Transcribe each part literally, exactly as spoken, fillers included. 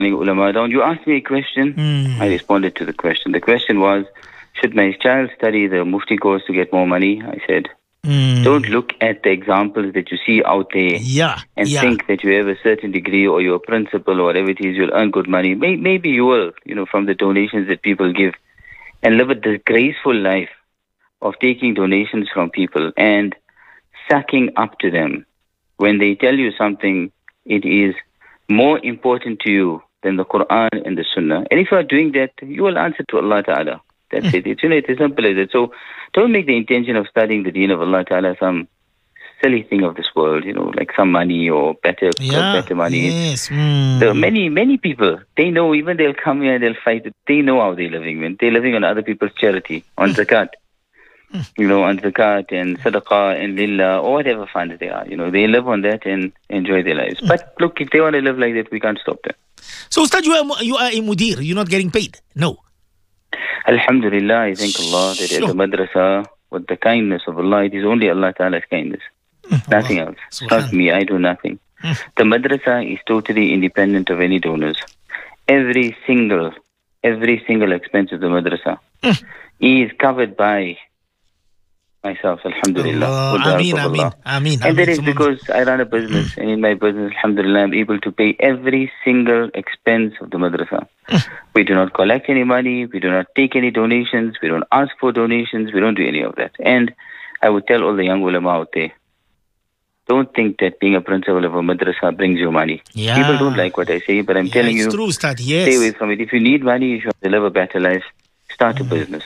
ulama down. You asked me a question. Mm. I responded to the question. The question was, should my child study the mufti course to get more money? I said, Mm. don't look at the examples that you see out there Yeah. and yeah. think that you have a certain degree or you're a principal or whatever it is, you'll earn good money. May- maybe you will, you know, from the donations that people give, and live a disgraceful life of taking donations from people and sucking up to them. When they tell you something, it is more important to you than the Quran and the Sunnah. And if you are doing that, you will answer to Allah Ta'ala. That's mm. it. It's, you know, it's as simple as it. So don't make the intention of studying the deen of Allah Ta'ala some silly thing of this world, you know, like some money or better, yeah. better money. Yes. Mm. There are many, many people, they know, even they'll come here and they'll fight. They know how they're living, man. They're living on other people's charity, on zakat. You know, on zakat and sadaqah and lillah or whatever funds they are. You know, they live on that and enjoy their lives. But look, if they want to live like that, we can't stop them. So, Ustad, you are, you are a mudir. You're not getting paid. No. Alhamdulillah, I thank Allah that Sure. at the madrasa, with the kindness of Allah, it is only Allah Ta'ala's kindness. Nothing else. It's not me. I do nothing. The madrasa is totally independent of any donors. Every single, every single expense of the madrasa is covered by myself, alhamdulillah. Allah. Ameen, ameen, ameen. And that is because I run a business, and in my business, alhamdulillah, I'm able to pay every single expense of the madrasa. We do not collect any money, we do not take any donations, we don't ask for donations, we don't do any of that. And I would tell all the young ulama out there, don't think that being a principal of a madrasa brings you money. Yeah. People don't like what I say, but I'm Yeah, telling it's you, true, Ustad. Yes. stay away from it. If you need money, you should live a better life. Start a business.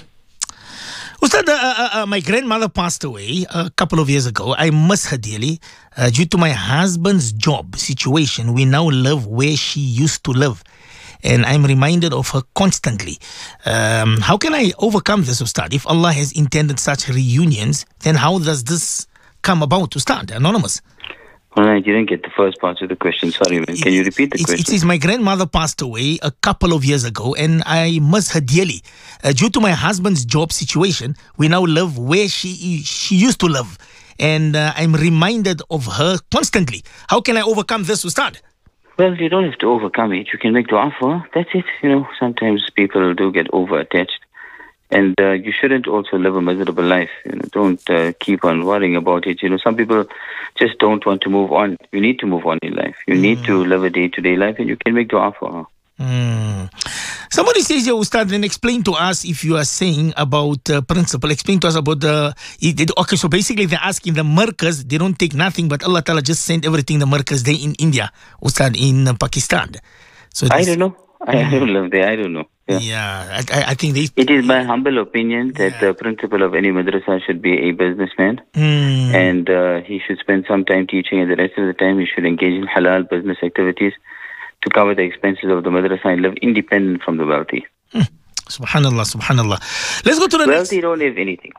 Ustad, uh, uh, uh, my grandmother passed away a couple of years ago. I miss her dearly. Uh, due to my husband's job situation, we now live where she used to live. And I'm reminded of her constantly. Um, how can I overcome this, Ustad? If Allah has intended such reunions, then how does this come about, Ustad? Anonymous. All right, you didn't get the first part of the question. Sorry, man. Can you repeat the It, question? it says, my grandmother passed away a couple of years ago and I miss her dearly. Uh, due to my husband's job situation, we now live where she she used to live. And uh, I'm reminded of her constantly. How can I overcome this, Ustad? Well, you don't have to overcome it. You can make dua for her. That's it. You know, sometimes people do get over-attached. And uh, you shouldn't also live a miserable life. You know, don't uh, keep on worrying about it. You know, some people just don't want to move on. You need to move on in life. You mm. need to live a day-to-day life, and you can make dua for her. Mm. Somebody says here, Ustad, then explain to us if you are saying about uh, principle. Explain to us about the... It, okay, so basically they're asking the markers, they don't take nothing, but Allah Ta'ala just sent everything, the markers there in India, Ustad, in uh, Pakistan. So I don't know. I mm. don't live there. I don't know. Yeah, yeah I, I think they... It is my humble opinion that yeah. the principal of any madrasa should be a businessman. Mm. And uh, he should spend some time teaching, and the rest of the time he should engage in halal business activities to cover the expenses of the madrasa and live independent from the wealthy. Mm. Subhanallah, subhanallah. Let's go to the wealthy next... don't have anything.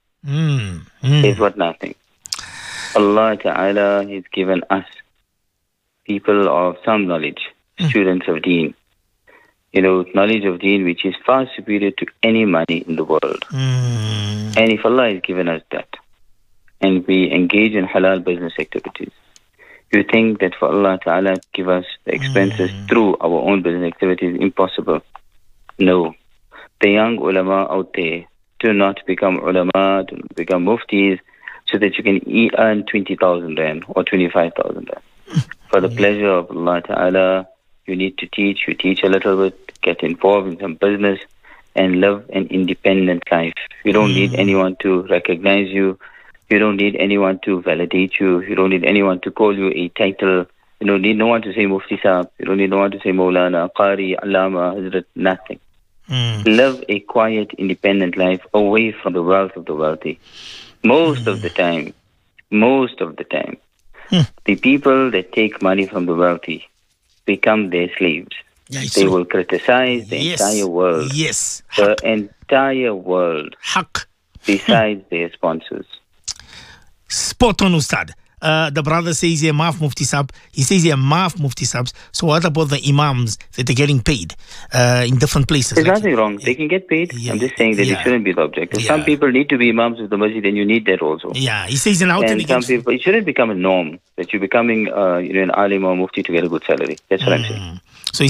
Mm. Mm. They've got nothing. Allah Ta'ala has given us people of some knowledge, mm. students of deen. You know, knowledge of deen which is far superior to any money in the world. Mm. And if Allah has given us that, and we engage in halal business activities, you think that for Allah Ta'ala to give us the expenses mm. through our own business activities is impossible? No. The young ulama out there, do not become ulama, do not become muftis, so that you can e- earn twenty thousand rand or twenty-five thousand rand. For the pleasure of Allah Ta'ala, you need to teach, you teach a little bit, get involved in some business, and live an independent life. You don't mm. need anyone to recognize you. You don't need anyone to validate you. You don't need anyone to call you a title. You don't need no one to say Mufti Saab. You don't need no one to say Maulana, Qari, Allama, Hazrat, nothing. Mm. Live a quiet, independent life away from the wealth of the wealthy. Most mm. of the time, most of the time, mm. the people that take money from the wealthy become their slaves. Yeah, they will criticize the yes. entire world. Yes. The entire world. Haq. Besides their sponsors. Spot on, Ustad. Uh, the brother says here, Maaf Mufti Sab. He says here, Maaf Mufti Sabs. So what about the imams that are getting paid uh, in different places? There's like, nothing wrong. They can get paid. Yeah, I'm just saying that yeah. it shouldn't be the objective. Yeah. Some people need to be imams of the masjid, and you need that also. Yeah, he says in out and, and some people, it shouldn't become a norm that you're becoming uh, you know, an alim or mufti to get a good salary. That's what mm. I'm saying.